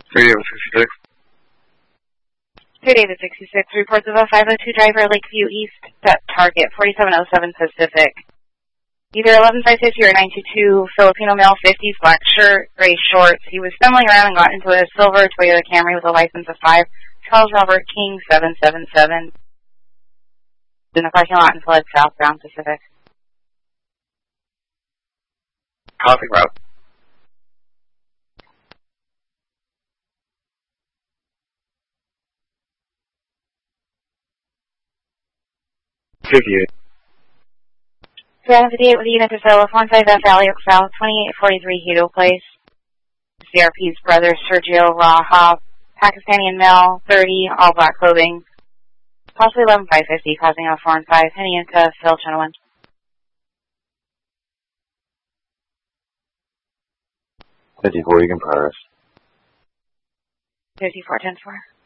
3 David 66. 2 David 66, reports of a 502 driver, Lakeview East, target 4707 Pacific. Either 11550 or 922, Filipino male, 50s, black shirt, gray shorts. He was stumbling around and got into a silver Toyota Camry with a license of 5, Charles Robert King, 777. In the parking lot and fled southbound Pacific. Crossing route. .58 with the unit to sell 15F Alioc South, 2843 Hito Place. CRP's brother, Sergio Raha, Pakistani male, 30, all black clothing. Possibly 11550, causing a 4 and 5, heading into Phil Chenowin. 54, you can progress. 54, 10-4.